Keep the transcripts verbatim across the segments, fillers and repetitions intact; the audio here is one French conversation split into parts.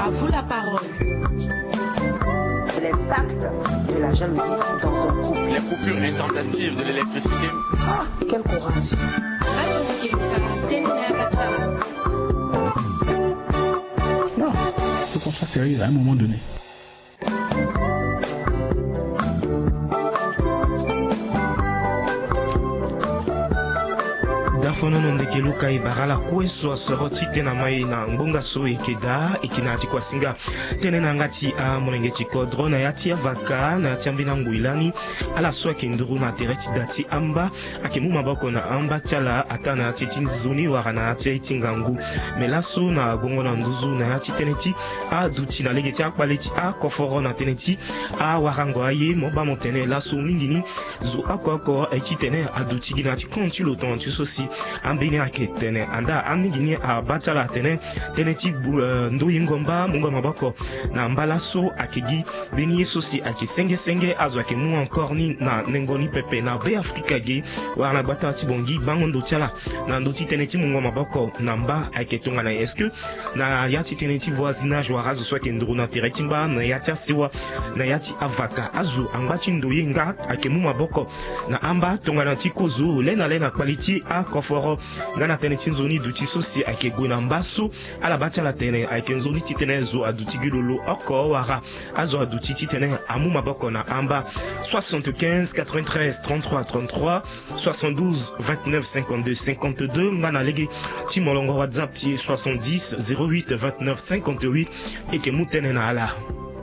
À vous la parole. L'impact de la jalousie dans un couple. Les coupures intempestives de l'électricité. Ah, quel courage. Non, il faut qu'on soit sérieux à un moment donné. Dafonono ndekeluka ibarala kweso soroti tena mai na ngonga so ikeda ikinati kwa singa tene na ngati a molengeti kodro na yati avaka na tiambina nguilani ala so kinduru na tereti dati amba akimu maboko na amba chala atana yati tinzuni wara na yati tingangu melaso na gongo na nduzu na yati teneti a duti na legeti akwaleti a koforo na teneti a warango aye moba montene laso mingini zu akoko eti tene aduti ginati kontu lo ton tu sosi ambini ake tene anda amigini a batala tene tene ti uh, ndo yingomba mungo maboko na mbalaso akegi beni sosi ake senge senge azo ake mu encore ni na nengoni pepe na be Afrika ge wana bata ti bongi bangondo chala na ndo ti tene ti mungo maboko na mba ake tonga na est-ce que na yati tene ti voisinage wa razo so ake nduru na teretimba na yati asiwa na yati avaka azu angbachi ndo yinga ake mu maboko na amba tonga na ti kozo lena lena quality a koforo ngana tene tinzoni duti sosi ake gona mbaso ala bacha la tene ake nzoni titene zo aduti gilolo oko wara azo aduti titene amu maboko na amba soixante-quinze quatre-vingt-treize trente-trois trente-trois soixante-douze vingt-neuf cinquante-deux cinquante-deux ngana legi ti molongo WhatsApp ti soixante-dix zéro huit vingt-neuf cinquante-huit eke mutene na ala.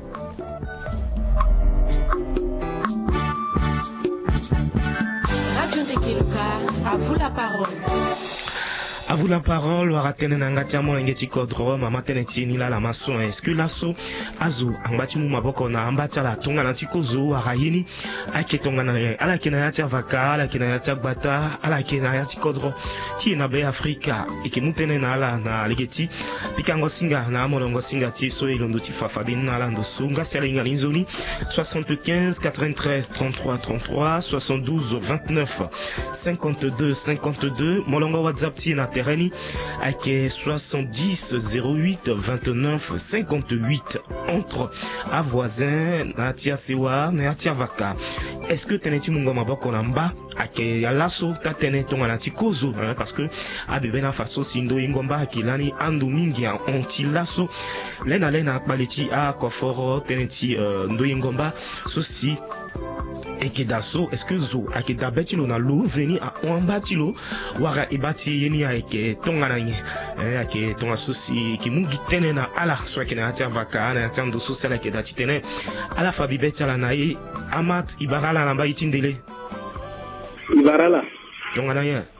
À vous la parole. À vous la parole, waratene nangatia mo ngeti kodro mama teneti ni la la maso est-ce que laso azu angbachi mu maboko na ambacha la tonga na tikozo warayini ake tonga na ala kina yati avaka ala kina yati bata ala kina yati kodro ti na be Afrika eke mutene na ala na legeti pikango singa na molongo singa ti so ilondo ti fafadin na la ndo sunga selinga linzoni soixante-quinze quatre-vingt-treize trente-trois trente-trois soixante-douze vingt-neuf cinquante-deux cinquante-deux molongo WhatsApp ti na terreni ake soixante-dix zéro huit vingt-neuf cinquante-huit entre à voisin na tia sewa na tia vaka. Est-ce que teneti mungo maboko na mba ake ya laso ta tene tonga na tikozo hein, parce que abebe na faso sindo ingomba akilani andu mingi ya onti laso lena lena baleti a koforo teneti uh, ndo ingomba sosi eke daso est-ce que zo ake dabetilo na lo veni a oambatilo wara ibati yeni ya eke tonga na nye eh, ake tonga sosi ki mungi tene na ala so ake na ati avaka na ati ando sosi ala ke dati tene ala fabi betala na ye amat ibarala na mba itindele ibarala tonga na ye.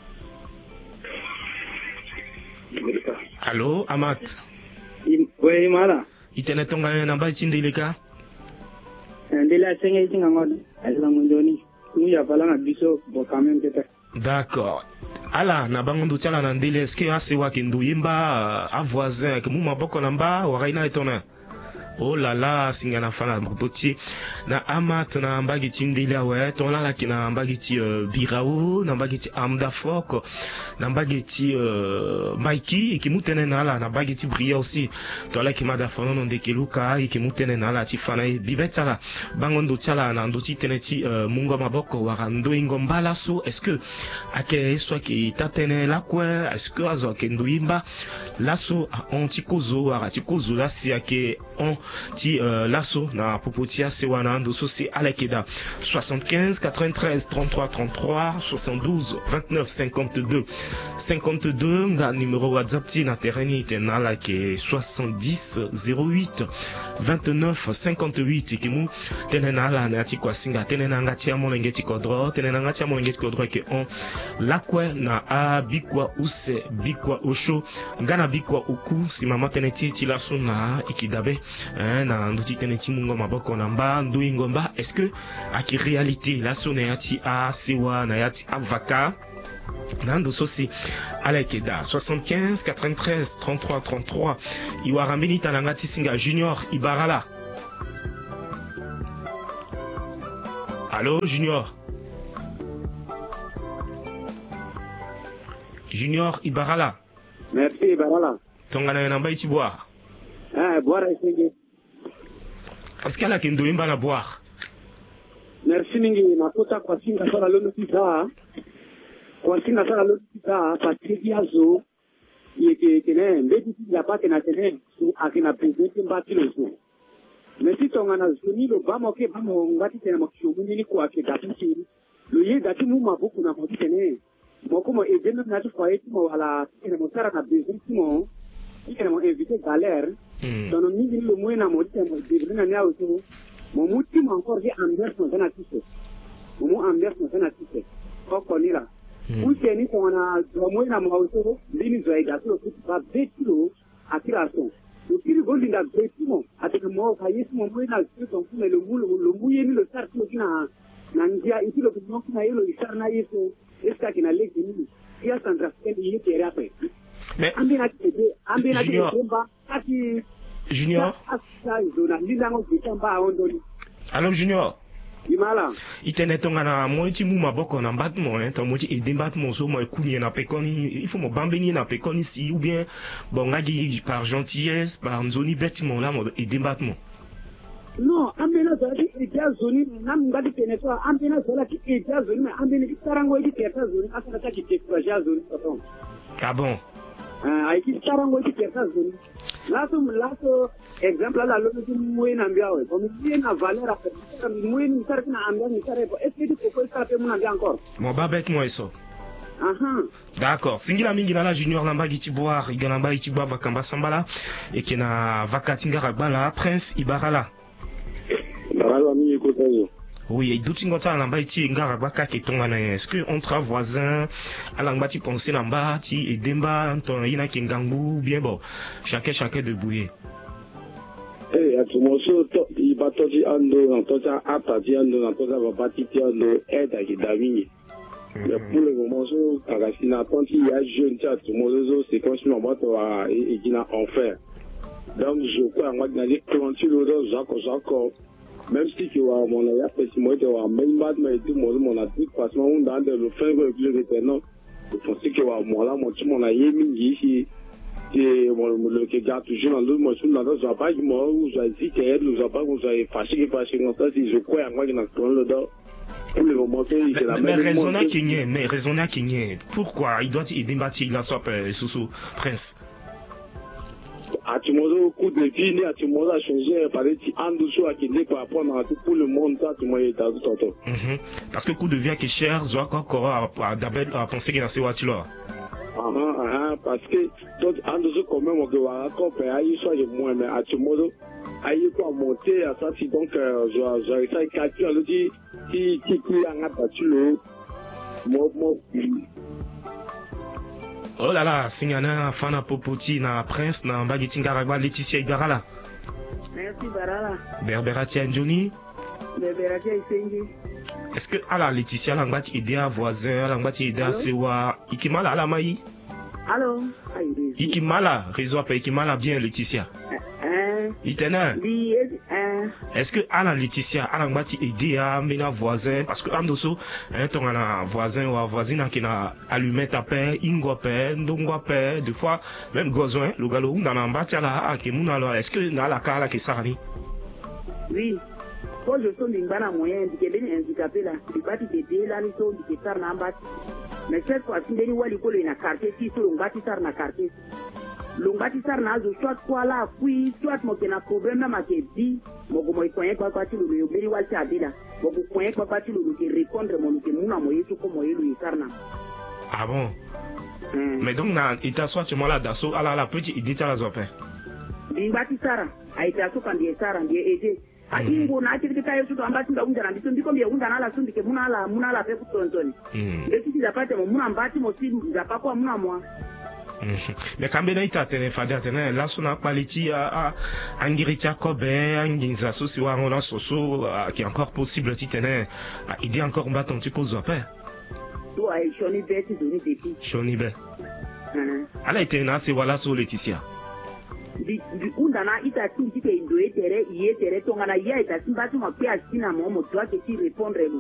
Allo amat we imara itene tonga na mba itindele ka ndela senga itinga ngod ala mundoni muya balanga biso bo quand même peut-être. D'accord. Ala na bangondo tala na ndele est-ce que ase wa kindu yimba a voisin ke mu maboko na mba wa raina etona. Oh là là singa na fana mpotie na amat na mbagi tindele wa tona la kina mbagi ti uh, birao na mbagi ti amda fok na mbagi ti uh, maiki ki mutene na la na mbagi ti bria aussi to la ki mada fana no ndekeluka ki mutene na la ti fana bibetala bangondo tala na ndo ti teneti uh, mungo maboko wa ndo ingomba laso est-ce que ake soit ki tatene la kwa est-ce que azo ke ndoimba laso a ontikozo wa ti kozo la si ake on ti uh, lasso na popotia sewana ndo sosi alekeda soixante-quinze quatre-vingt-treize trente-trois trente-trois soixante-douze vingt-neuf cinquante-deux cinquante-deux nga numéro WhatsApp ti na terreni tenala ke soixante-dix zéro huit vingt-neuf cinquante-huit ki mu tenena la na ti kwa singa tenena nga ti amolenge ti kodro tenena nga ti amolenge ti kodro ke on lakwe na a bikwa use bikwa osho ngana bikwa uku si mama teneti ti lasso na ikidabe na nduti teneti mungo maboko na mba ndu ingomba est-ce que aki réalité la so na yati a sewa na yati avaka nando sosi alekeda soixante-quinze quatre-vingt-treize trente-trois trente-trois iwarambini tanangati singa junior ibarala. Allô junior junior ibarala. Merci ibarala tongana na mba itibwa Ah, boire et senge. Est-ce qu'elle a qu'un doimba à boire? Merci mingi na kota kwa singa sala lolo tisa. Kwa singa sala lolo tisa patiki azo. Yeke kene mbeti ya pate na tene akina prezente mbati lozo. Merci tonga na zoni lo bamo ke bamo ngati tena makishomuni ni kwa ke dati lo ye dati mu mabuku na moti tene. Moko mo ejeno na tu kwa eti mo wala kene mo sara na prezente mo. Kene mo invité galère. Dono mingi lo mwena mo tena mo debrina nya oto. Mo muti mo encore di ambiance mo tena tise. Mo mo ambiance mo tena tise. Koko nila. Uche ni tonga na mwena mo oto lini zo ida so ba betilo atiraso. Le kiri gondi nda betimo ateke mo ka yesu mo mwena so tonga me lo mulo lo muye ni lo sar ko kina na njia itilo ko mo na yelo isar na yesu eska kina leki ni ya sandra kendi yete rape. Mais ambina tede ambina Junior. tede mba ati Junior, asa zona lindango bitamba ondoni alors Junior, imala il tenait ton gana moi tu mou ma boko na battement hein, ton moi tu aider battement so moi kouni na pekoni, il faut mo bambeni na pekoni si ou bien bon ngagi par gentillesse par nzoni bâtiment là mo aider battement. no ambina zaki eja zoni nam ngadi keneso ambina zola ki eja zoni ma ambina itarango edi keta zoni asa ta ki tekwa ja zoni toto Ah bon? ah ai ki tarango edi keta zoni laso laso exemple la lo ni mwe na mbia we comme bien na valeur a mwe ni sar na ambia ni sar est-ce que tu peux faire mon ambia encore Mon babet moi ça. aha D'accord. Singila mingi na la Junior namba giti boire, iganamba giti boire vakamba sambala et que na vakatinga ragbala Prince Ibarala. Barala mi ekotazo. Oui, et d'autres ngota namba iti ngara baka ke tonga na est-ce que entre voisins alangba ti penser namba ti edemba ton ina kingangu bien bon. Chacun chacun de bouiller. Eh, atumoso to ibatoji ando na toja atati ando na toja babati ti ando aide ki davingi. Mais pour le moment, so kakasina tanti ya jeune ti atumoso c'est comme si maman to a egina enfer. Donc je crois moi dans les clantules de Jacques Jacques. Même si tu vois mon aïe après si moi tu vois même pas mais tout mon mon a dit parce que on dans le fin que le éternel. Je pense que moi là mon mon aïe mingi ici. Et mon le que garde toujours dans l'autre moi sur dans le pas moi où j'ai dit que nous a pas où j'ai fâché fâché comme ça si je crois moi dans le dos. Pour le moment c'est la même. Mais raisonna Kenya, mais raisonna Kenya. Pourquoi il doit aider bâtir la soif sous Prince? Atumozo coup de vie, Atumozo a changé par des andouchou à qui par rapport à tout pour le monde, ça, Atumozo est à tout autre. Parce que coup de vie qui est cher, Zoa encore à d'abord à penser qu'il a ces voitures. Ah ah parce que donc andouchou quand même on doit accompagner aïe soit de moins mais Atumozo aïe quoi monter à ça si donc je je ça calcule le dit si si qui a un battu le moi moi Oh là là, Singana, Fana Popoti, na Prince, na Mbagiti Ngaragba, Laetitia Ibarala. merci barala Berberatia Johnny. Berberatia Isengi. Est-ce que à la Laetitia, l'angbati aider un voisin, l'angbati aider un sewa, Ikimala, à la maï? Allô? Ikimala, réseau pas Ikimala bien Laetitia. Hein? Itenant. Hein? Est-ce que à la Laetitia, à l'angbati aider à un voisin, parce que Andoso, un ton un voisin ou un voisin qui n'a allumé ta paix, ingopé, ndongopé, deux fois, même gozoin, le galou, dans l'ambati à la, qui mouna alors, est-ce que n'a la kala qui s'arrête? Oui. Quand je suis dans un moyen, je suis handicapé là, je bâti des deux là, je suis dans un bâti. Mais cette fois-ci, je suis dans un quartier, si je suis dans un quartier. Le bâti sar na zo soit quoi là, puis soit mo kena problème na ma ke di, mo ko mo ikoyen kwa kwa ti lo yo beri wal ta dela, mo ko koyen kwa kwa ti lo ke répondre mo ke muna mo yesu ko mo yelu sar na. Ah bon? Mm. Mais donc na ita soit tu là dasso ala la petite idée ta la zopé. Di bâti sara, a ita so kan di sara di eje. A ingo na ti ka yesu to ambati nda unja na ndi ndi ko mbi unja na la sundi ke muna la muna la pe ku tontoni. Mm. Eti ti zapate mo muna mbati mo si zapako muna mo. Mais quand bien ita tene fada tene la sona quality a angiritia kobe anginza so si wa ngona soso qui est encore possible ti tene idée encore mba ton ti ko zopé. To ai shoni be ti doni depuis. Shoni be. Ala ite na se wala so Laetitia. Di di unda na ita ti ti ke ndo etere iye tere to ngana ya ita simbatu mo pia sina mo mo to ke ti répondre mo.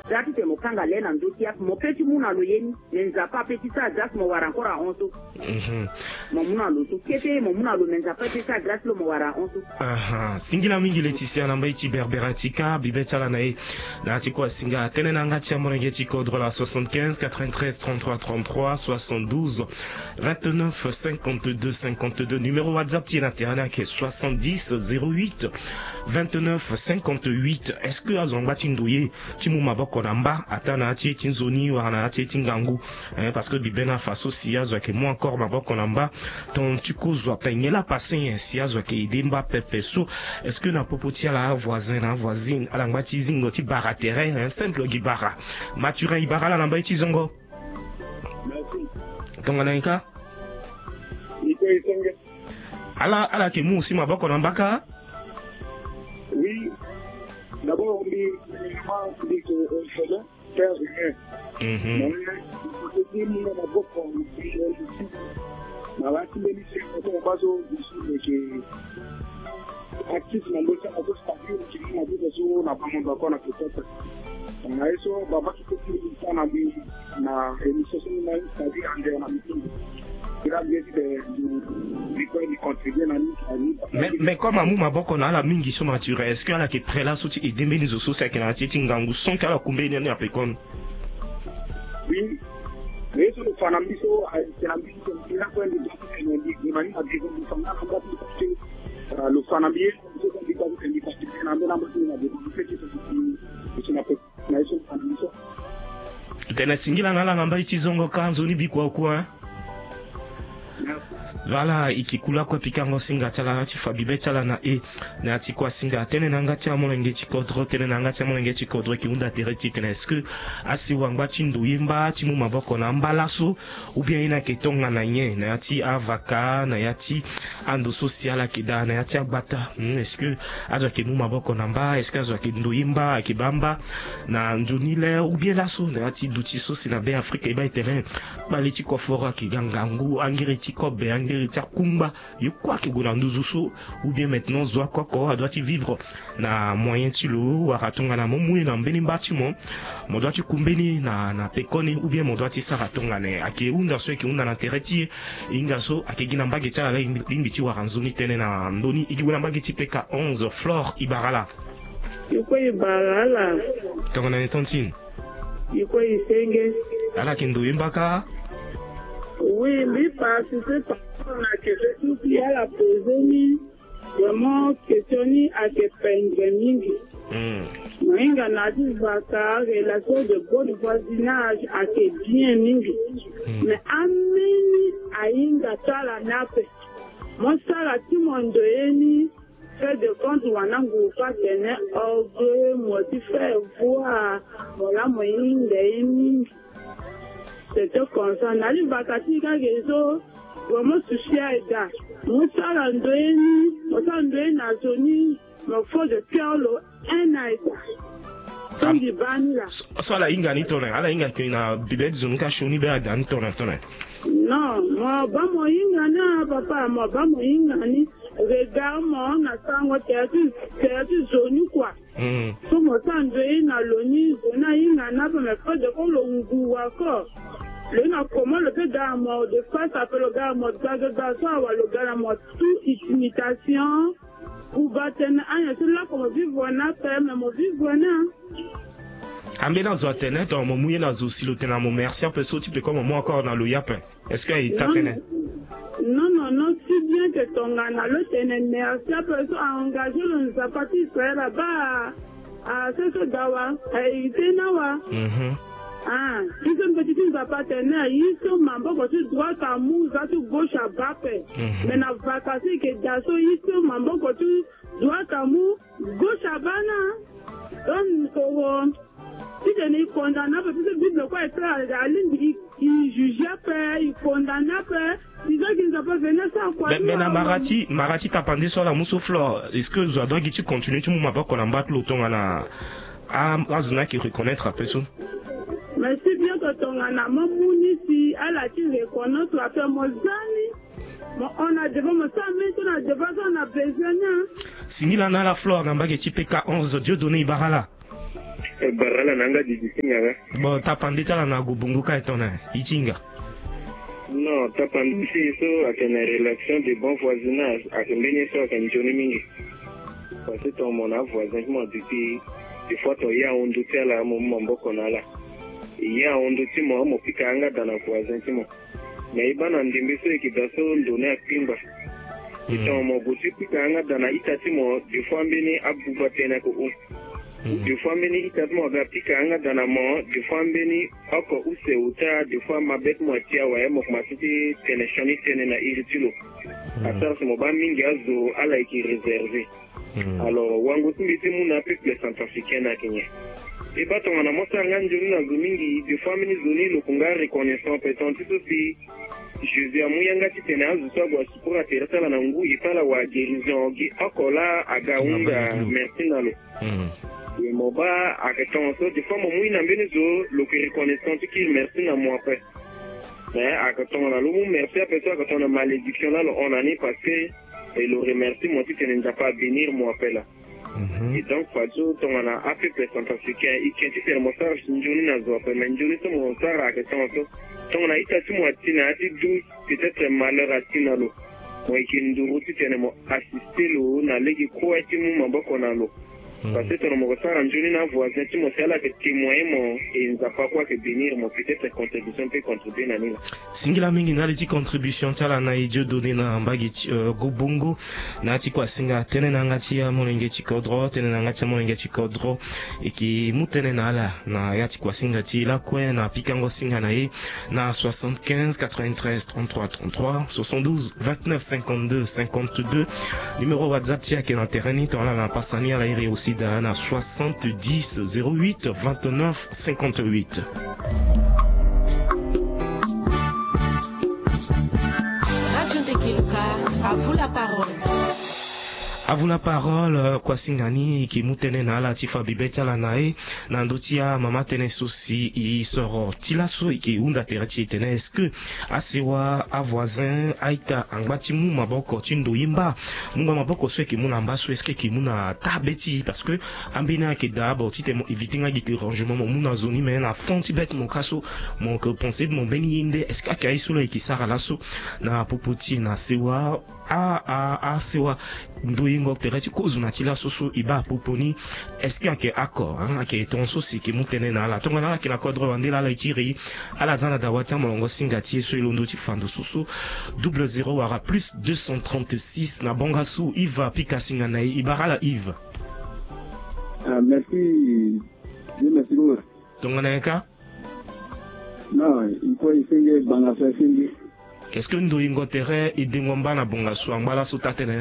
Zaki te mokanga lena ndoki ya mo peti muna lo yeni nenza pa peti sa grâce mo wara encore a onto. Mhm. Mo muna lo to kete mo muna lo nenza pa peti sa grâce lo mo wara onto. Aha, singila mingi Laetitia na mbai ti berberatika bibeta la na e na ti kwa singa tene na ngati ya monenge ti code la soixante-quinze quatre-vingt-treize trente-trois trente-trois soixante-douze vingt-neuf cinquante-deux cinquante-deux numéro WhatsApp ti na terana ke soixante-dix zéro huit vingt-neuf cinquante-huit. Est-ce que azongba ti ndoye ti mu maboko namba ata na ti ti nzoni wa na ti ti ngangu hein, parce que bibena faso si azwa ke mo encore maboko namba ton tu kozwa pengela passer si azwa ke idemba pepe so. Est-ce que na popoti ala voisin na voisine ala ngba ti zingo ti bara terrain un simple gibara maturin ibara la namba ti zongo. Merci. Tongana inka Iko isenge. Ala ala ke mu si maboko namba ka. Oui. D'abord, on dit on dit que on fait là faire rien. Mhm. Mais je dis moi na boko ici. Na la ti beni se ko ko bazo ici que actif na mboka na ko stable ki na bi so na ba mo ko na kitoko. Na eso baba ki ti na bi na émission na stable ande na meeting. Mais, mais comme Amou Maboko na la mingi so mature, est-ce qu'il y a la qui près là sous et demain nous aussi c'est qu'il y a un tingangu son qu'à la combien d'années après comme oui mais sur le fanambiso c'est la musique qui est là pour nous donner des manières à dire que nous sommes là pour porter le fanambiso c'est comme dit que c'est parce que c'est la même chose à dire que c'est c'est la mais sur le fanambiso tena singila na la ngamba itizongo kanzo ni bikwa kwa Voilà, ikikula kwa pikango singa tala ti fabibe tala na e na ti kwa singa tene na ngati amolenge ti kodro tene na ngati amolenge ti kodro ki unda tereti tene est-ce que asi wangba ti nduyimba ti mu maboko na mbalaso ou bien ina ke tonga na nye na ti avaka na yati ando social akida na yati abata hmm, est-ce que azwa ke mu maboko na mba est-ce que azwa ke nduyimba akibamba na njunile ou bien laso na yati duti so si na be Afrique ba itene bali ti kofora ki gangangu angiri ti kobe angiri ti kumba yo quoi ki gona nduzusu ou bien maintenant zwa koko doit-il vivre na moyen ti lo waratonga na momu na mbeni mbati mo mo doit-il kumbeni na na pekoni ou bien mo doit-il saratonga ne ake unda so ki unda na tereti inga so ake gina mbage ti ala limbi ti waranzoni tene na ndoni iki gona mbage ti P K onze Flore Ibarala iko Ibarala tonga na tontine iko isenge ala kendo imbaka. Oui, mais parce que la question qui a la posée, vraiment questionner à des penguins. Moinga n'a dit vaka relation de bon voisinage à des biens mingi. Mais ameni a inga tala nape. Moi ça la tout monde eni fait de compte wanangu pas tenir orgue moi tu fais voir voilà moinga eni. C'était comme ça. Nali bakati ka gezo vraiment souci à eda. Musa landoeni, musa landoeni na zoni, me faut de cœur lo un aida. Comme du bani là. So la inga ni tona, ala inga ki na bibet zunka shoni be adan tona tona. Non, moi ba mo inga na papa, moi ba mo inga ni regarde moi na sango teatu teatu zoni quoi. Mm. So mo sandoeni na loni zona inga na me faut de ko lo ngu wako. Le na comment le fait d'amour de face après le gars mode gaz de gaz ou le gars mode tout imitation ou batten anya c'est là comme vivre na fait mais mon vivre na ambe na zo internet on momuye na zo silo tena mo merci un peu so type comme moi encore dans le yapin est-ce que il t'a tenu non non non si bien que ton gana le tene merci un peu so engagé le zapati Israël là-bas à ce dawa et tenawa mhm. Ah, si ce petit ne va pas tenir, ils sont membres quand tu dois t'amuser, tu gauche à baper. Mais na vacances que d'asso, ils sont membres quand tu dois t'amuser, gauche à bana. Donc, si tu n'es condamné, parce que ce Bible quoi est là, il juge après, il condamne après. Ils ont qu'ils n'ont pas venu ça quoi. Mais na Marati, Marati t'a pendé sur la mousse flore. Est-ce que je dois que tu continues, tu m'as pas qu'on embatte l'automne à la. Ah, Azuna qui reconnaître après ça. Mais si bien que ton anamouni si elle a pu reconnaître la femme Mozani, on a devant me ça, mais on a devant on a besoin. Singila na la flore, n'a pas P K onze, Dieu donné Ibarala. barala nanga didisinga Bon, tapandi tala na gubungu ka etona ichinga. non tapandi si so akena relation de bon voisinage akembeni so akanjoni mingi parce que ton mon voisin moi depuis des fois to ya ondu tela mo mboko nala ya ondu ti mo mo pikanga dans la voisin ti mo mais ibana ndimbe so ekidaso ndone akimba ito mo buti pikanga dans la itati mo des fois mbeni abuba tena ko des fois mbeni itati mo ga pikanga dans la mo des fois mbeni oko use uta des fois mabet mo tia wa mo masiti tenesioni tene na iritulo ata mo ba mingi azo ala ki réservé. Mm. Alors, wangu tumbiti muna peuple centrafricain na Kenya. Et bah, ton ana mosa nganjoni na zumingi, de fois mini zoni lo kunga reconnaissant pétant tout aussi. Je vais à mouyanga titene azu so gwa supura teresa la nangu ipala wa guérison gi akola agaunga merci nalo. Mm. Et moba aketon so de fois mo muyina benezo lo que reconnaissant qui merci na moi après. Mais aketon na lo merci apeto aketon na malédiction là on année passé. Et le remercie, moi, tu n'as pas venir, moi, là. Et donc, Fadjo, ton a a fait le centrafricain, il tient tu fais le monstre, je ne sais pas, mais je ne sais pas, mon frère, à question, ton a été moi, tu as dit douze, peut-être malheur à Tinalo. Moi, qui nous tu tiens assisté l'eau, n'a légué quoi, tu m'as beaucoup dans l'eau. Parce que ton mon frère, en journée, n'a voisin, tu m'as fait là que témoin, moi, et il n'a pas quoi que venir, moi, peut-être contribution peut contribuer, Nani. Singila mingi na liti contribution tala na ijo doni na mbagi uh, gubungu na ti kwa singa tene na ngati ya molenge chikodro tene na ngati ya molenge chikodro eki mutene na ala na yati kwa singa ti la kwe na pikango singa na ye na soixante-quinze quatre-vingt-treize trente-trois trente-trois soixante-douze vingt-neuf cinquante-deux cinquante-deux numéro WhatsApp ti yake na tereni to ala na pasani ala iri aussi da na soixante-dix zéro huit vingt-neuf cinquante-huit. À vous la parole. À vous la parole, kwa singani ki mutene na ala tifa bibeta la nae na ndotia mama tene sosi i soro tilaso ki unda terati tene est-ce que asewa a voisin aita angbati mu maboko tindo yimba munga maboko so ki muna mbaso est-ce que ki muna tabeti parce que ambina ke d'abord ti te éviter nga ki rangement mon muna zoni mais na fond ti bet mon kaso mon que penser de mon beni yinde est-ce que akai solo ki sara laso na popoti na sewa a a a sewa ndo ngo terati kozu na tila soso iba poponi est-ce qu'il y a accord hein que ton sosi ki mutene na la tonga na ki na kodro wandela la itiri ala zana da watia molongo singati so ilondo ti fando soso double zéro wara plus deux cent trente-six na bongasu Yves pika singa na ibarala Yves. Ah merci. Dieu merci beaucoup. Tonga na ka? Non, il faut essayer banga faire singi. Est-ce que ndo ingo terre et dengomba na bongasu ambala so tatene?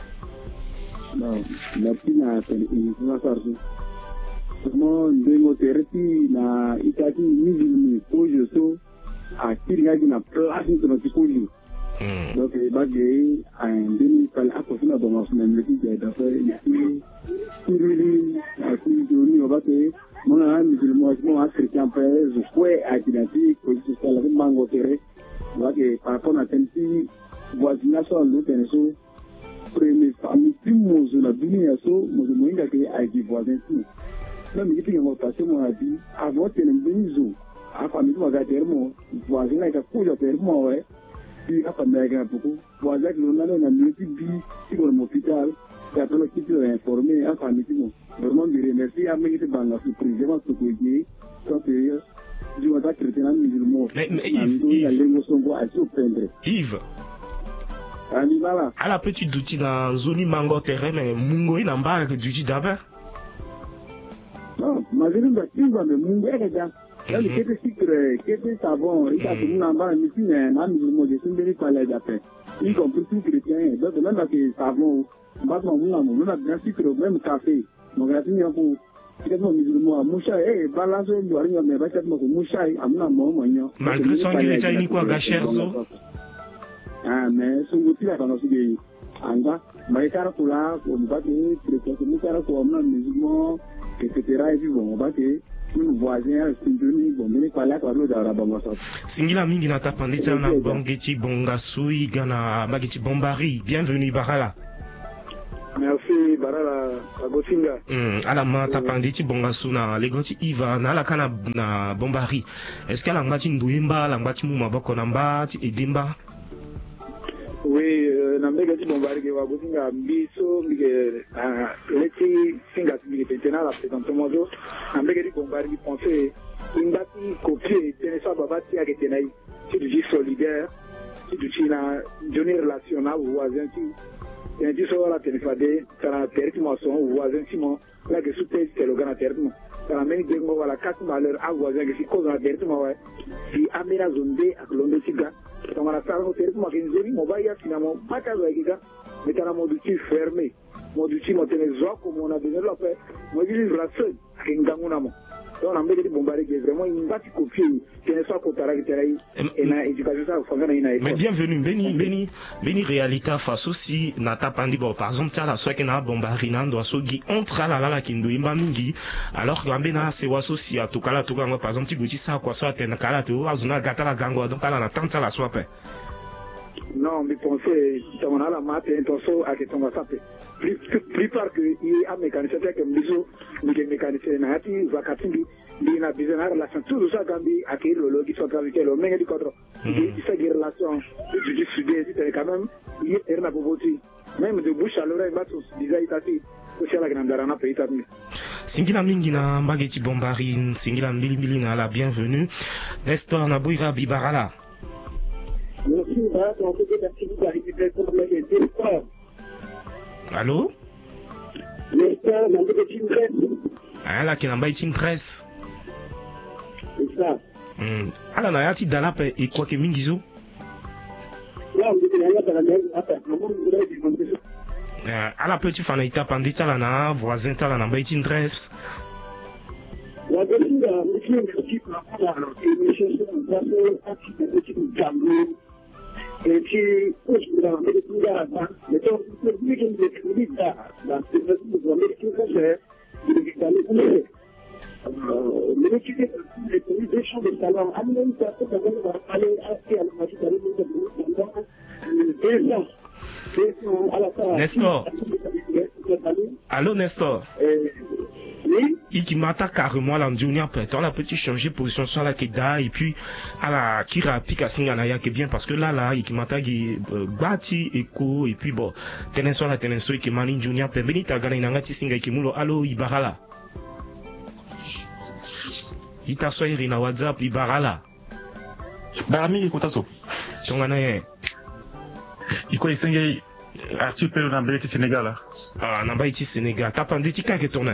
Non, la pina il faut faire ça. Comment dengo tereti na itati mizili pojo so a kiringa na place de notre pojo. Donc il va gagner un demi pal akofina dans notre même qui da faire ici. Kirili a kujoni obate mona mizili mo mo africain père je fouet à kinati ko c'est la mango terre. Donc par rapport à tenti voisinage sur le tenso premier famille plus mozo la dunia so mozo moinga ke aiki voisin tout même qui tinga passé mo adi avant tene benzo a famille mo ga termo voisin la ka kuja termo we puis a famille ga beaucoup voisin que l'on a na miti bi qui dans l'hôpital ya tolo qui te informer a famille mo vraiment je remercie a mengite banga su président so ko ji so que je vois ça chrétien musulman mais Yves Yves à la petite douti dans zone mango terrain mais mungo ina mba douti d'abord non ma zone da tinga mais mungo est déjà là le que sucre que savon il a tout namba ni sine na musulman je suis venu parler d'après y compris tout chrétien donc même que savon pas mon mon mon na bien sucre même café mon gratin ya pour que mon musulman moucha eh balance do ari mais ba chat mo moucha amna mo mo nyo malgré son chrétien ni quoi gacherzo. Ah, mais ce que tu as dans le sujet, anga, mais car pour là, on va te traiter comme car pour un musulman, et cetera. Et puis bon, on va te nous voisins, c'est devenu bon, mais pas là par le d'arabe. Singila mingi na tapandita na bongeti bongasui gana mageti bombari. Bienvenue Barala. Merci, Barala, Agotinga. Hmm, ala ma tapandi ti bonga suna legoti Iva na ala kana na bombari. Est-ce qu'ala ngati nduimba la ngati mu maboko namba ti edimba? Oui, na mbega ti bombari ke Agotinga biso mige leti singa mige tena la présentement do. Na mbega ti bombari ki penser ingati copier tene sa babati ya ketenai. Si tu dis solidaire, si tu dis na donner relation na voisin ti et dit ça la téléphone kana territoire son voisin simon là que sous tête le grand territoire kana meni de mo wala quatre malheur à voisin que si cause na territoire ouais si amena zone B à l'onde tiga donc on a ça au territoire que nous zoni mo ba ya finalement pas ka zo kiga mais kana mode ti fermé mode ti mo tene zo comme on a besoin la paix moi je dis la seule que nganguna mo donc on mbele bombardé que vraiment une bati copie qui ne soit pas caractérisé et na éducation ça fonctionne ina. Mais bienvenue Beni Beni Beni réalité face aussi na tapandi bon par exemple ça la soit que na bombardé na ndo sogi entre la la la kindo imba mingi alors que ambena se waso si atukala tukanga par exemple tiguti ça quoi soit tena kala tu azuna gata la gango donc ala na tanta la soit pe. Non, mais pensez, on a la maths et intention à que ton va s'appeler. Plus, plus part que il y a mécanicien que miso, mais mécanicien n'a pas vacatini, il n'a besoin de relation. Tout ça, quand il a créé le logique sur le le même du cadre. Il y a des relations, tu dis sudé, c'est quand même, il y a un abouti. Même de bouche à l'oreille, il tous déjà été aussi à la grande arena pays terminé. Singila mingi na mbageti bombari, singila mbili mbili na la bienvenue. Nestor na Bouira Bibarala. Merci, on fait des activités pour les territoires. Allô? Nestor, on fait des presse. Ah là, qui n'a pas été presse. C'est ça. Hmm. Alors, na yati dalape et quoi que mingizo? Là, on dit qu'il y a dans la même affaire. Comment vous voulez dire ça? À la petite fanaïta pandit talana, voisin talana, ba été presse. La personne a mis un petit peu à la émission sur le plateau, un petit peu de gamou. Et puis, je vais en mettre tout là-bas. Mais donc, le public qui nous écrit là, dans ce que vous avez tout fait, il est allé vous le mais l'équipe les pays des champs de salon, à même personne va aller à la machine de deux ans. Nestor. Allô, Nestor. Oui. Il qui m'attaque carrément la junior peut on a petit changer position sur la keda et puis à la kira pika singana que bien parce que là là il qui m'attaque bati eco et puis bon tenez sur la tenez sur qui mani junior peut venir ta gana inangati singa qui mulo allo ibarala ita soiri na WhatsApp ibarala barami ikotaso tongana ye iko isinga Arthur Pello na mbele Sénégal ah na baiti Sénégal tapandi tika ke tourner.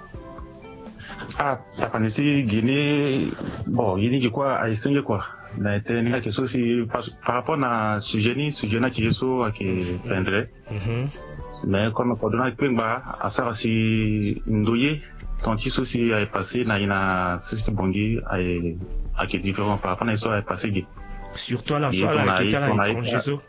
Ah, t'as pas nécessité Guinée, bon, Guinée qui quoi, à essayer quoi. Na été n'est quelque chose par rapport à sujet ni sujet na qui est so à qui prendrait. Mais comme pour donner un bas, à ça si ndoyer, ton petit aussi a passé na ina c'est bongi à à qui différent par rapport à ça a passé. Surtout à la soirée qui était là étranger so.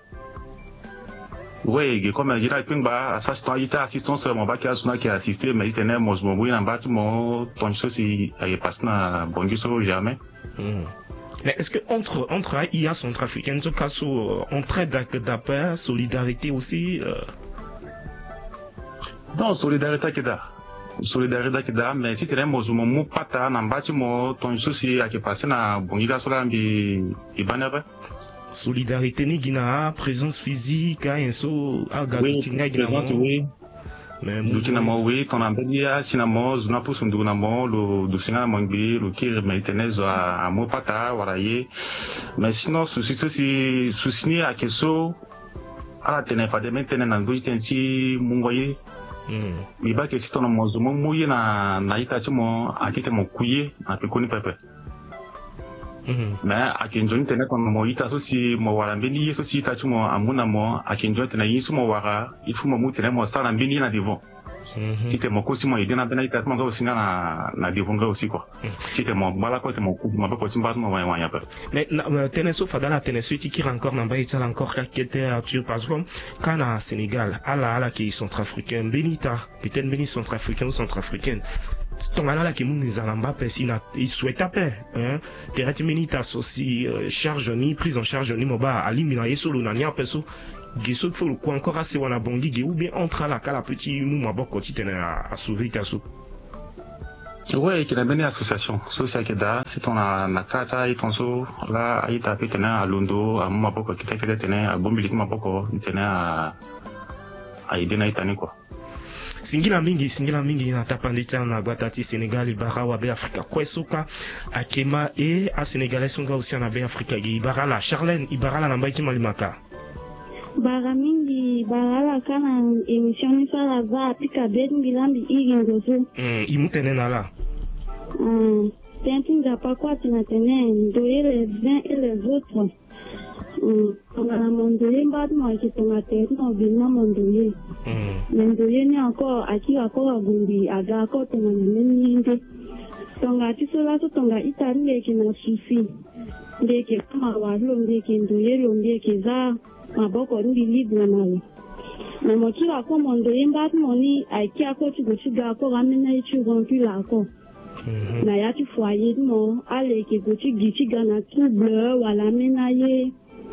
Oui, comme je dirais, à ça, c'est un assistance, mon bac qui a assisté, mais il tenait mon mobile en bâtiment, ton chose, il est passé dans bon sur jamais. Mais est-ce que entre, entre I A centrafricaine, ce cas où, entraide d'appel, solidarité aussi, euh... Non, solidarité qui da. Solidarité qui da, mais si tu es mon mot pata, dans bâtiment, ton chose, il est passé dans bon sur la, il banaba. Solidarité ni gina présence physique hein so aga tinga gina oui mais mutina mo oui ton ambelia sinamo zuna pusundu na mo lo dusina mangbi lo ki maintenez a mo pata waraye mais sinon souci souci souci ni a keso ala tene pas de maintenir na ndo tenti mungoye mm mi ba ke si ton mo zumo muye na na itachi mo akite mo kuye na pekoni pepe. Mais à Kenjon tenait comme mon ita aussi mon wara mbeni aussi ita tu mon amuna mo à Kenjon tenait yisu mon wara il faut mon tenait mon ça na mbeni na devant. Si t'es mon cosi mon idée na bena ita mon aussi na na devant aussi quoi. Si t'es mon bala quoi t'es mon coup ma pas tu m'as mon waya waya. Mais tenait sauf dans la tenait celui qui encore na baïta encore qui était Arthur parce que quand à Sénégal à la à la qui sont centrafricains benita peut-être beni centrafricains ou centrafricaines tongana la kimu nizalamba pesina il souhaite apé hein terati minita aussi charge ni prise en charge ni moba alimina yesolo na nya peso giso faut le quoi encore assez wana bongi ge ou bien entre la kala petit mou maboko titene à sauver kaso. Ouais, qu'il a bien une association. Social Keda, c'est ton a nakata et ton so là il t'a pété à Londo à Maboko qui t'a fait tenir à Bombilik Maboko tenir à à Idena Itani quoi. Singila mingi singila mingi na tapandita na batati Sénégal ibara wa be Afrika kwesoka akema e a Sénégalais songa aussi na be Afrika gi ibara la Charlène ibara la namba ki malimaka. Bara mingi bara la kana émission ni sala va pika bet ngilambi igi ngozo. Mm imutene na la. Mm tentinga pa kwa tinatene ndoye les uns et les autres. Mm on a mondoye mbad mo ki tonate no bina mondoye. Mm mondoye ni encore aki encore gundi aga ko tonga nende. Tonga tisola so tonga itari ki na sufi. Ndeke kama walo ndeke ndoye lo ndeke za maboko ndi libre nalo na mokiwa ko mondo yemba moni aikia ko tugochiga ko ramena ichi rompi la ko na ya ti foyer mo ale ke gochi gichiga na trouble wala menaye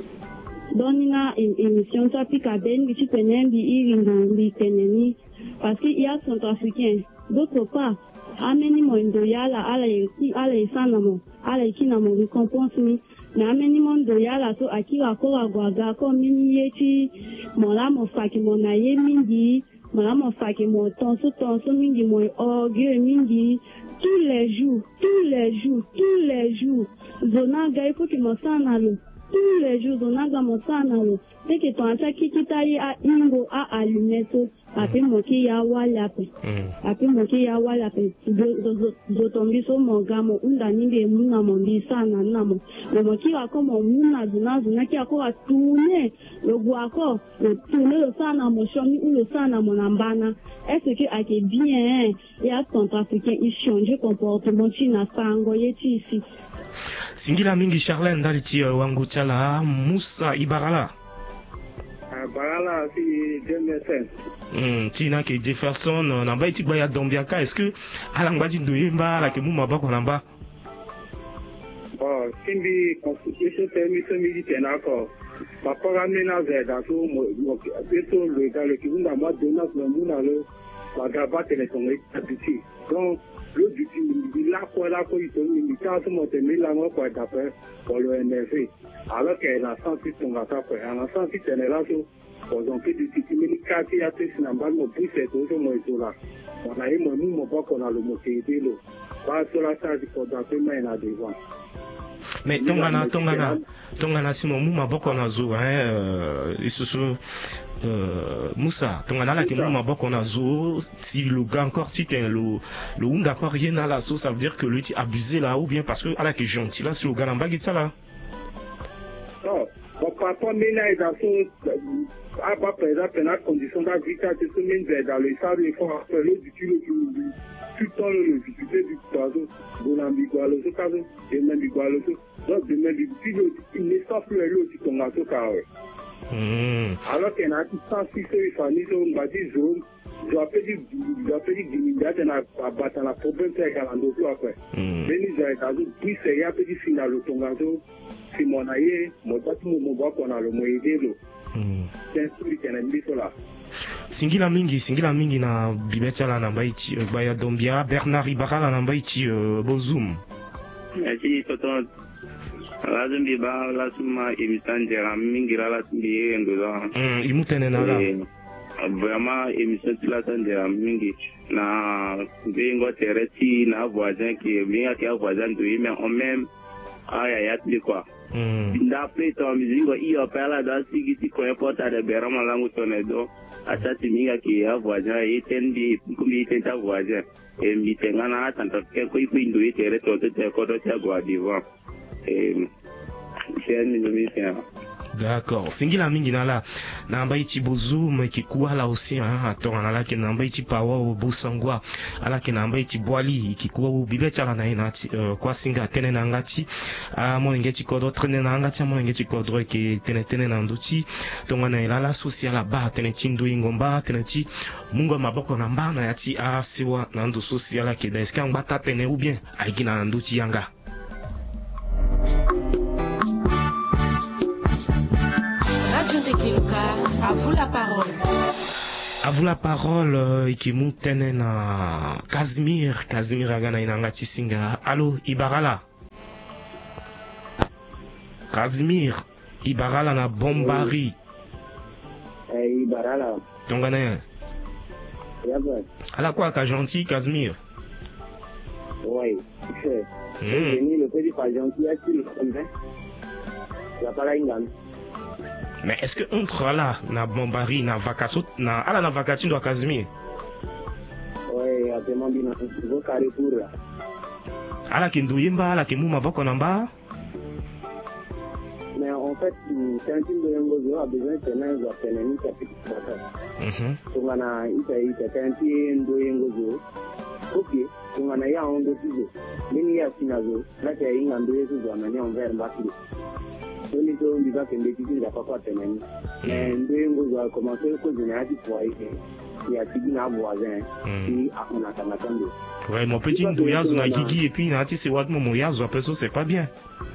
donina émission ça pika ben gichi penembi iringo ndi teneni parce qu'il y a centrafricain d'autre part ameni mo ndo yala ale ki ale sana mo ale kina mo récompense ni na ameni mo ndo yala so akira ko agwaga ko mini yechi mo la mo faki mo na ye mingi mo la mo faki mo tonso tonso mingi mo orgue mingi tous les jours tous les jours tous les jours zona ga il faut que mo sana lo tous les jours zona ga mo sana lo dès que ton acha kikita yi a ingo a alumeto ape moki ya wala pe ape moki ya wala pe do do tombi so mogamo unda ninge muna mondi sana namo le moki wako mo muna zuna zuna ki ako atune le guako le tune le sana mo shoni ou le sana mo nambana est-ce que ake bien et à centrafricain il change comportement china sango yeti ici singila mingi Charlène daliti wangu chala Musa Ibarala. Barala si deux mille cinq. Hmm, tina ke Jefferson na ba iti ba ya Dombiaka, est-ce que alangba di ndoyemba la ke mu mabako namba? Bon, simbi constitution permis semi tenako. Ma programme na zeda so mo mo beto le gars le qui nous a moi donné le muna le la gaba tele ton habitude. Donc le du il la quoi la quoi il te il t'a tout monter mais là moi quoi d'après pour le N F alors qu'elle a senti son gata quoi elle a senti tenir là so pour donc du petit médical qui a fait na ba mo plus c'est tout mo tout là on a eu mon mo pas qu'on a le mot qui est là pas sur la salle pour dans tes mains là devant. Mais tongana tongana tongana si mo mu maboko na zo hein euh isusu euh Moussa tongana la ke mu maboko na zo si le gars encore tu t'es le le unda encore rien à la sauce ça veut dire que lui tu abusé là ou bien parce que à la que gentil là si le gars en bas ça là. Non, bon papa mena est dans son à bas par exemple la condition d'habitat de ce même dans le sable il faut appeler du tu le tout le temps le visiter du oiseau de l'ambigualo ce cas et même du gualo donc de même du pilote il ne sort plus l'eau du ton gâteau carré alors qu'il y a tout ça si c'est famille on va dire zone je vais dire je vais dire d'immédiat na battre la problème c'est qu'à l'endroit après venir dans le puis c'est ya petit final le ton gâteau si mon aïe mon tatu mon bois qu'on a le moyen de l'eau c'est un truc qui est mis sur là. Singila mingi singila mingi na bibetia la namba ichi baya Dombia Bernard Ibarra la namba ichi Bozum. Merci tonton. La zumbi ba la suma émission de mingi la zumbi ndola. Mm imutene na la. Vraiment émission de la tande mingi na bingo tereti na voisin qui vient qui a voisin de mais en même aya yatli quoi. Nda play to mizingo iyo pela da sigiti ko importa de berama langu tonedo atati minga ki ya voisin itendi kumbi itenta voisin e mitengana tanta ke ko ifindu itere to te ko do te go divo e c'est une mission. D'accord. Singila mingi na la namba ichi Bozum ki kuwa la aussi hein atonga na la ke namba ichi pawa o busangwa ala ke namba ichi Bwali ki kuwa u bibecha la na inati kwa singa tene na ngati a mo ngeti kodro trene na ngati mo ngeti kodro ke tene tene na nduchi tonga na la social ba tene chindu ingomba tene chi mungo maboko na mba na yati a siwa na ndu social ke da eska ngata tene ou bien aigina nduchi yanga. Radio Tekiluka À vous la parole. À vous la parole, ikimu tene na Casimir, Casimir agana inanga chisinga. Allô, Ibarala. Casimir, Ibarala na Bombari. Eh, Ibarala. Tongane. Yaba. Ala quoi, ka gentil, Casimir? Oui. Mm. Le petit pas gentil, il n'y a pas la ingane. Mais est-ce que entre là, na Bombari, na Vakaso, na ala na Vakatine do Casimir? Oui, à demander na un carré pour là. Ala kinduyimba, ala kimuma boko namba? Mais en fait, c'est un type de langue a besoin de tenir un tenir qui a fait Mhm. Donc on a ita ita c'est un type de langue. Ok, donc on a ya on de sujet. Mais ya sinazo, là c'est une langue de sujet on a ni on vers bâti. Donc il faut dire que les études n'a pas quoi tenir. Mais de langue a commencé que je n'ai pas dit pour il y a qui n'a voisin qui a on a t'attendre. Ouais, mon petit ndouyazo na gigi et puis na ati c'est wat mo moyazo après ça c'est pas bien.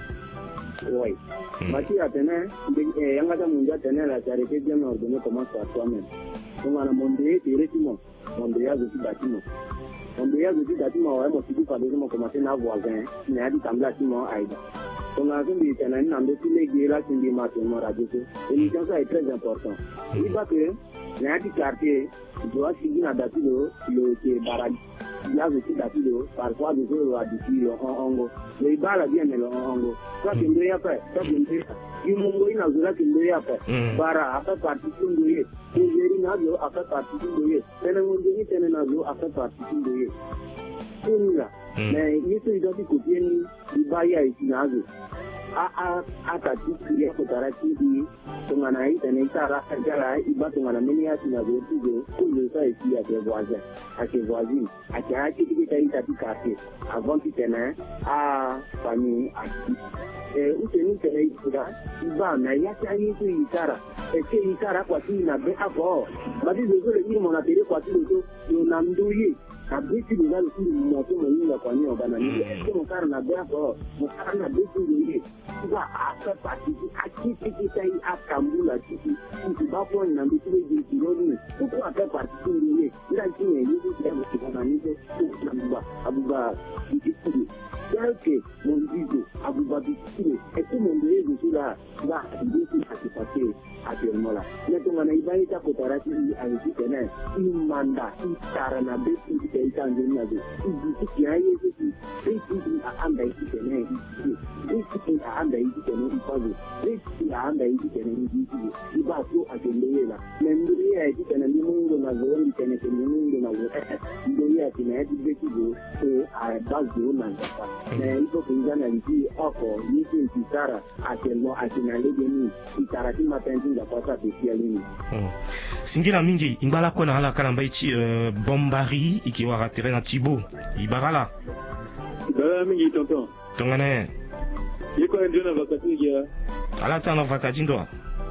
Oui. Mati a tenu, Yangata Mundia tenait la charité bien ordonnée commence par toi-même. Donc, on a monté des bâtiments. On doit aussi bâtiments. On doit aussi bâtiments. On a aussi par exemple commencé à voisin. Il y a des bâtiments à Aïda. Donc, on a fait des tenants dans tous les guerres là, c'est des matériaux radicaux. Et l'émission ça est très important. Il va que, il y a des quartiers, il doit suivre la date le qui est barrage. Il y a aussi bâti parfois des euros à d'ici en Ango. Le Ibala bien mais en Ango. Ça c'est une après. Ça c'est une il mongo ina zura kindo ya pa. Bara aka parti kindo ye. Ujeri na zo aka parti kindo ye. Tena ngondeni tena na zo aka parti kindo ye. Unga. Mais yesu idati kopieni ibaya isinazo. A a a tati ya kotarati di tongana ita na itara kajara iba tongana meni ya sinazo tizo kuzo sa isi ya ke voisin. À ses voisines, à qui a été dit qu'il a été cassé avant qu'il tenait à famille active. Et où c'est nous qui est là, il va, mais il y a qui a été dit Ikara. Et que Ikara, quoi, il n'a pas fort. Mais je veux dire, mon atelier, quoi, il nous a ndouillé. A béti de là, le coup de mon tour, il n'a pas mis en banane. Est-ce que mon car n'a pas fort? Mon car n'a béti de lui. Il va à faire partie, à qui c'est qui est à Kamboul, à qui il va prendre un béti de Gironi. Pourquoi faire partie de lui? Il a dit, il y a des organismes qui sont Abouba, Bikini. C'est mon disque, Abouba Bikini. Et tout le monde est dessus là, là, il est à se passer actuellement là. Maintenant, il va être à Kotarati, à l'Égyptienne, il manda, il tarana, il est en général. Il dit qu'il y a eu ceci, il dit à Anda Égyptienne, il dit à Anda Égyptienne, il parle, il dit à Anda Égyptienne, il dit il va tout à Kendé là. Même lui a dit qu'il y a un monde dans la zone, il y a un monde dans la zone. Il y a un monde et à base de l'homme. Mais il faut que nous analysions encore, nous sommes qui Tara, actuellement, à signaler de nous, qui Tara qui matin, il n'a pas ça spécialement. Singila mingi, imbala kona hala kalamba ichi Bombari, ikiwa ratere na Tibo, Ibarala. Ibarala mingi tonton. Tongane. Yiko ndio na vakati ya. Ala tana vakati ndo.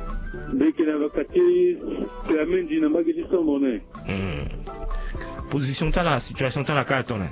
Ndiki na vakati, la mingi na magisi somone. Hmm. Position tala, situation tala kaya tona.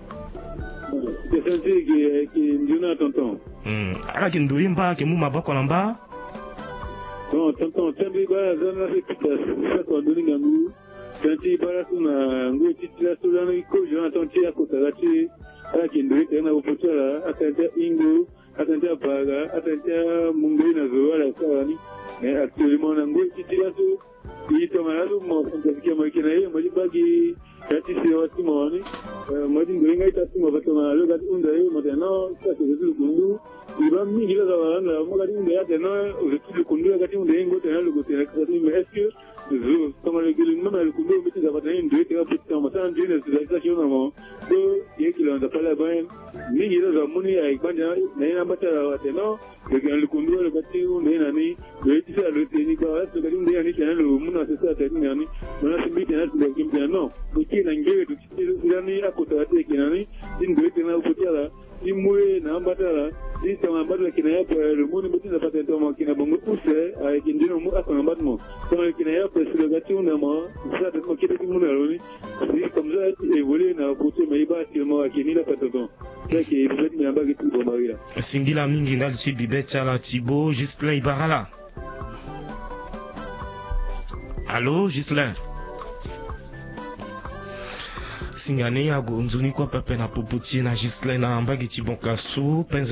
C'est ça qui qui ndio na tonton. Hmm. Ala kinduimba kimu maboko namba. Non, tonton, tambi ba zana se kita sa ko ndoni ngangu. Tanti bara kuna ngu titila sulana ko jona tonti akotarati ala kindoi tena upotala atanta ingo atanta baga atanta mungoi na zo ala sawani. Mais actuellement ngu titila su ito manalu mo fundafikia makina hiyo majibagi tati si wati moni. Madi ngoinga itati mo batoma lo gati unda hiyo modeno sa ke zulu kundu. Iba mingi la zawana mo gati unda ya tena zulu kundu gati unda ingo tena lo tena kati mais est-ce que zo comme le gulu non le kundu meti za batena ndo tena puta mata ndine za shona mo so yeki la ndapala bain mingi la zamuni ya ikbanja na ina batala wa tena le kundu le gati unda nani le tisa le teni kwa so gati unda ni tena lo muna sasa tena ni mona simbi tena ndo kimpia no kina ngere tukirani akotarate kinani ndo tena upotala imwe na ambatala ita ambatala kina yapo le moni butiza patento mo kina bongo use ay kindino mu akona batmo kama kina yapo silo gati una mo sasa mo kiti kimuna loni si comme ça évoluer na pote maiba tellement akini la patento c'est que peut-être me amba gitu bombarira Singila mingi ndali ci bibetcha la Tibo juste là Ibarala. Allô, Gislain? Singane ya gonzuni kwa pepe na poputi na Gislain na ambagi tibonkasu penze